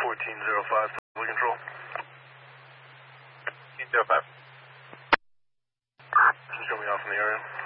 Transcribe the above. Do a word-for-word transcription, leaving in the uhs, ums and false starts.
fourteen zero five, fully control. fourteen zero five. Can you show me off in the area?